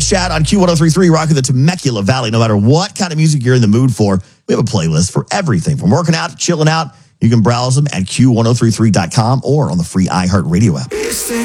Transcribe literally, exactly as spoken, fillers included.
Let's chat on Q ten thirty-three, rocking the Temecula Valley. No matter what kind of music you're in the mood for, we have a playlist for everything. From working out to chilling out, you can browse them at Q ten thirty-three dot com or on the free iHeartRadio app.